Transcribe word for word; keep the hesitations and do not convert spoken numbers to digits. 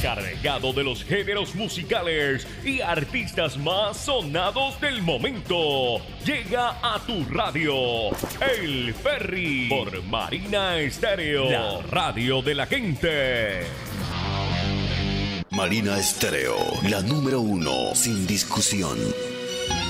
cargado de los géneros musicales y artistas más sonados del momento. Llega a tu radio, El Ferry, por Marina Estéreo, la radio de la gente. Marina Estéreo, la número uno, sin discusión.